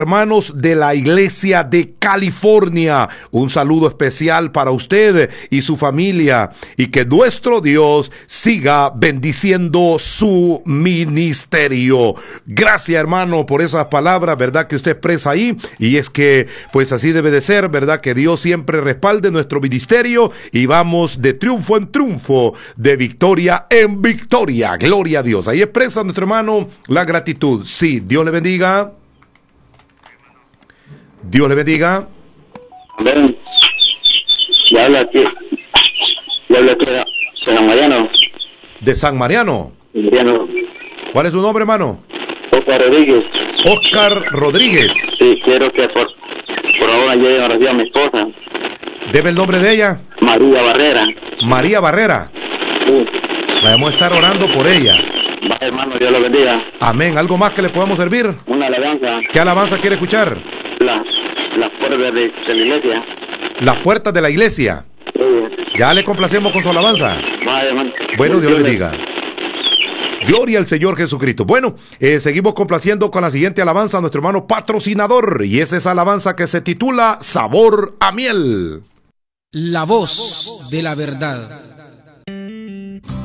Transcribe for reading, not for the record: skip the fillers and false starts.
Hermanos de la Iglesia de California, un saludo especial para usted y su familia, y que nuestro Dios siga bendiciendo su ministerio. Gracias, hermano, por esas palabras, verdad, que usted expresa ahí, y es que pues así debe de ser, verdad, que Dios siempre respalde nuestro ministerio y vamos de triunfo en triunfo, de victoria en victoria. Gloria a Dios. Ahí expresa nuestro hermano la gratitud. Sí, Dios le bendiga. Dios le bendiga. Amén. Ya habla aquí de San Mariano. De San Mariano. Mariano. ¿Cuál es su nombre, hermano? Oscar Rodríguez. Oscar Rodríguez. Sí, quiero que por favor llegue en oración a mi esposa. Debe el nombre de ella. María Barrera. María Barrera. Sí. Vamos a estar orando por ella. Va, hermano, Dios lo bendiga. Amén. ¿Algo más que le podamos servir? Una alabanza. ¿Qué alabanza quiere escuchar? Las puertas de la iglesia. Las puertas de la iglesia. Sí. Ya le complacemos con su alabanza. Va, hermano. Bueno, Dios le bendiga. Gloria al Señor Jesucristo. Bueno, seguimos complaciendo con la siguiente alabanza a nuestro hermano patrocinador, y es esa alabanza que se titula Sabor a Miel. La voz de la verdad.